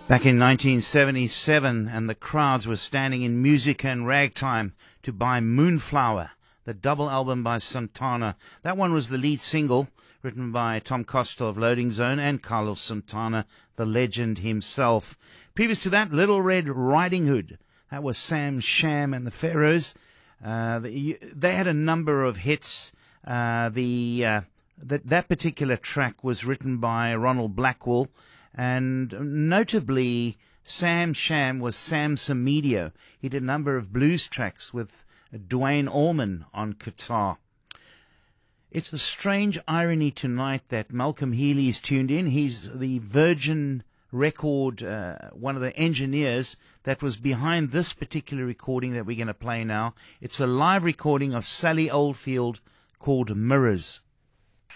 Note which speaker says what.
Speaker 1: Back in 1977, and the crowds were standing in Music and Ragtime to buy Moonflower, the double album by Santana. That one was the lead single, written by Tom Costa of Loading Zone and Carlos Santana, the legend himself. Previous to that, Little Red Riding Hood. That was Sam Sham and the Pharaohs. They had a number of hits. That particular track was written by Ronald Blackwell, and notably Sam Sham was Sam Samedio. He did a number of blues tracks with Dwayne Allman on guitar. It's a strange irony tonight that Malcolm Healy is tuned in. He's the Virgin Record, one of the engineers that was behind this particular recording that we're going to play now. It's a live recording of Sally Oldfield called Mirrors.